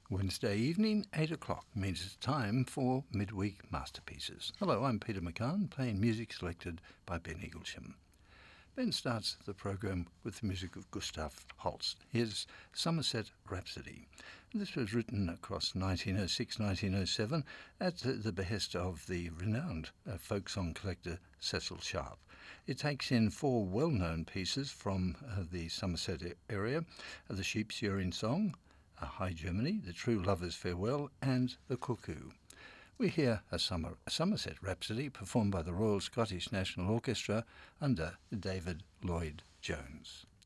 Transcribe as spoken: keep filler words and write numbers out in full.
Wednesday evening, eight o'clock, means it's time for Midweek Masterpieces. Hello, I'm Peter McCann, playing music selected by Ben Eaglesham. Ben starts the program with the music of Gustav Holst. Here's Somerset Rhapsody. This was written across nineteen oh six to nineteen oh seven at the behest of the renowned uh, folk song collector Cecil Sharp. It takes in four well-known pieces from uh, the Somerset area, uh, the Sheep's Urine Song, uh, High Germany, the True Lover's Farewell, and the Cuckoo. We hear a, summer, a Somerset Rhapsody performed by the Royal Scottish National Orchestra under David Lloyd Jones.